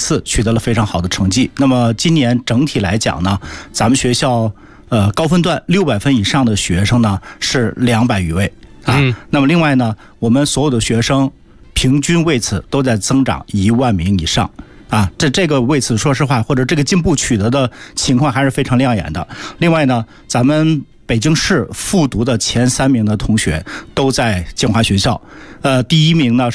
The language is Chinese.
次取得了非常好的成绩。那么今年整体来讲呢，咱们学校高分段600分以上的学生呢是200余位啊。那么另外呢，我们所有的学生平均位次都在增长1万名以上啊。这个位次说实话，或者这个进步取得的情况还是非常亮眼的。另外呢，咱们北京市复读的前3名的同学都在建华学校，第1名呢